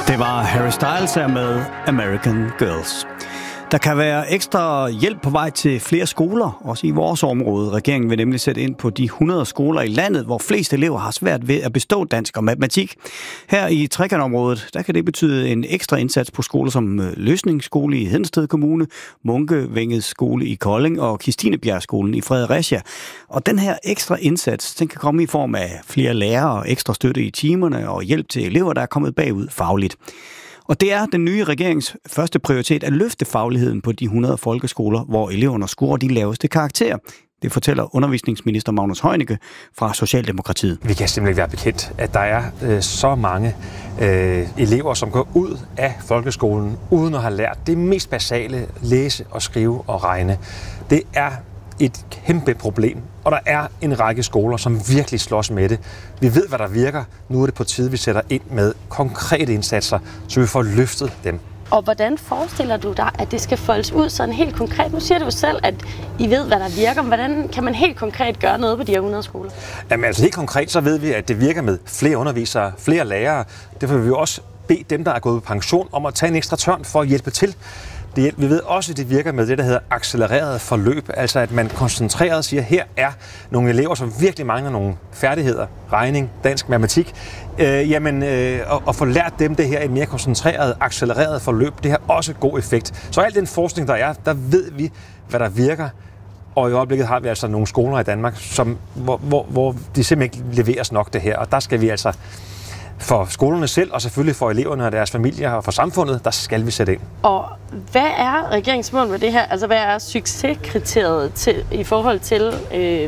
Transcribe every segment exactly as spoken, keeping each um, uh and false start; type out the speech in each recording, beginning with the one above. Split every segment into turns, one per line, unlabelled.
Det var Harry Styles her med American Girls. Der kan være ekstra hjælp på vej til flere skoler, også i vores område. Regeringen vil nemlig sætte ind på de hundrede skoler i landet, hvor flest elever har svært ved at bestå dansk og matematik. Her i trekantområdet, der kan det betyde en ekstra indsats på skoler som Løsningsskole i Hedensted Kommune, Munkevænget Skole i Kolding og Kristinebjergskolen i Fredericia. Og den her ekstra indsats, den kan komme i form af flere lærere, ekstra støtte i timerne og hjælp til elever, der er kommet bagud fagligt. Og det er den nye regerings første prioritet at løfte fagligheden på de hundrede folkeskoler, hvor eleverne scorer de laveste karakterer. Det fortæller undervisningsminister Magnus Heunicke fra Socialdemokratiet.
Vi kan simpelthen være bekendt, at der er øh, så mange øh, elever, som går ud af folkeskolen uden at have lært det mest basale læse og skrive og regne. Det er et kæmpe problem, og der er en række skoler, som virkelig slås med det. Vi ved, hvad der virker. Nu er det på tide, vi sætter ind med konkrete indsatser, så vi får løftet dem.
Og hvordan forestiller du dig, at det skal foldes ud sådan helt konkret? Nu siger du jo selv, at I ved, hvad der virker. Hvordan kan man helt konkret gøre noget på de her hundrede skoler? Jamen
altså helt konkret, så ved vi, at det virker med flere undervisere, flere lærere. Derfor vil vi jo også bede dem, der er gået på pension, om at tage en ekstra tørn for at hjælpe til. Det, vi ved også, at det virker med det, der hedder accelereret forløb, altså at man koncentreret siger, at her er nogle elever, som virkelig mangler nogle færdigheder, regning, dansk, matematik, øh, jamen, øh, og, og få lært dem det her et mere koncentreret, accelereret forløb, det har også god effekt. Så al den forskning, der er, der ved vi, hvad der virker, og i øjeblikket har vi altså nogle skoler i Danmark, som, hvor, hvor, hvor de simpelthen ikke leveres nok det her, og der skal vi altså for skolerne selv, og selvfølgelig for eleverne og deres familier og for samfundet, der skal vi sætte ind.
Og hvad er regeringsmål med det her? Altså, hvad er succeskriteriet til, i forhold til øh,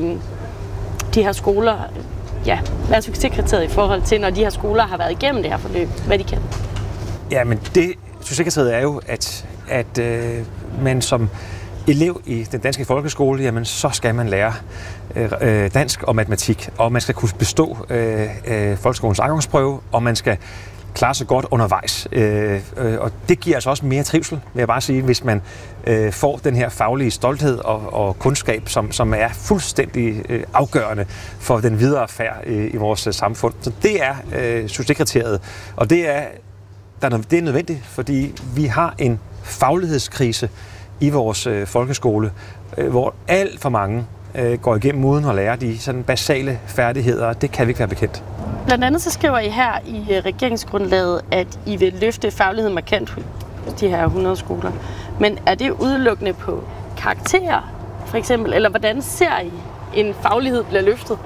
de her skoler? Ja, hvad er succeskriteriet i forhold til, når de her skoler har været igennem det her forløb? Hvad de kan?
Ja, men det succeskriteriet er jo, at, at øh, man som elev i den danske folkeskole, jamen så skal man lære øh, dansk og matematik, og man skal kunne bestå øh, øh, folkeskolens afgangsprøve, og man skal klare sig godt undervejs. Øh, øh, og det giver altså også mere trivsel, vil jeg bare sige, hvis man øh, får den her faglige stolthed og, og kundskab, som, som er fuldstændig øh, afgørende for den videre færd øh, i vores øh, samfund. Så det er øh, succeskriteriet, og det er, der er, det er nødvendigt, fordi vi har en faglighedskrise i vores øh, folkeskole, øh, hvor alt for mange øh, går igennem uden at lære de sådan basale færdigheder. Det kan vi ikke være bekendt.
Blandt andet så skriver I her i øh, regeringsgrundlaget, at I vil løfte fagligheden markant på de her hundrede skoler. Men er det udelukkende på karakterer, for eksempel? Eller hvordan ser I en faglighed bliver løftet?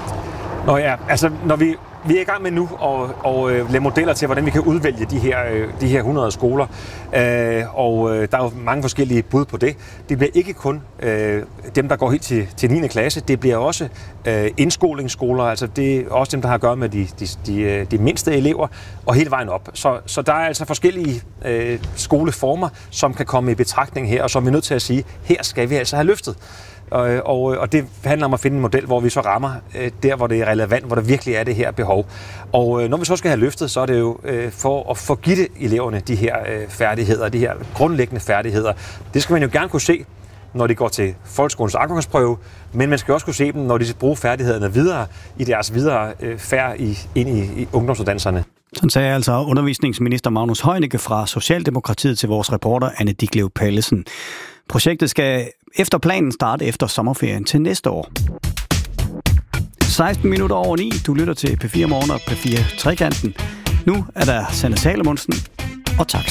Nå ja, altså når vi Vi er i gang med nu at, at lave modeller til, hvordan vi kan udvælge de her, de her hundrede skoler. Og der er jo mange forskellige bud på det. Det bliver ikke kun dem, der går helt til, til niende klasse. Det bliver også indskolingsskoler. Altså det er også dem, der har at gøre med de, de, de, de mindste elever og hele vejen op. Så, så der er altså forskellige skoleformer, som kan komme i betragtning her, og som vi er nødt til at sige, her skal vi altså have løftet. Og, og, og det handler om at finde en model, hvor vi så rammer øh, der, hvor det er relevant, hvor der virkelig er det her behov. Og øh, når vi så skal have løftet, så er det jo øh, for at forgive eleverne de her øh, færdigheder, de her grundlæggende færdigheder. Det skal man jo gerne kunne se, når de går til folkeskolens afgangsprøve, men man skal også kunne se dem, når de skal bruge færdighederne videre i deres videre øh, færd i, ind i, i ungdomsuddannelserne.
Sådan sagde altså undervisningsminister Magnus Heunicke fra Socialdemokratiet til vores reporter Anne Diklev Pallesen. Projektet skal efter planen starte efter sommerferien til næste år. seksten minutter over ni. Du lytter til P fire Morgen og P fire Trekanten. Nu er der Sanne Salomonsen og tak.